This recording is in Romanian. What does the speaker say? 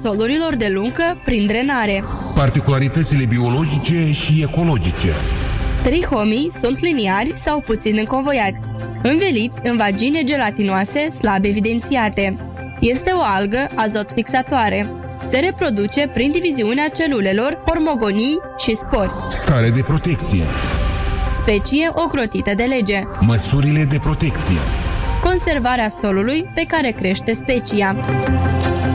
solurilor de luncă prin drenare. Particularitățile biologice și ecologice. Trihomii sunt liniari sau puțin înconvoiați, înveliți în vagine gelatinoase slab evidențiate. Este o algă azot fixatoare. Se reproduce prin diviziunea celulelor, hormogonii și spori. Stare de protecție. Specie ocrotită de lege. Măsurile de protecție. Conservarea solului pe care crește specia.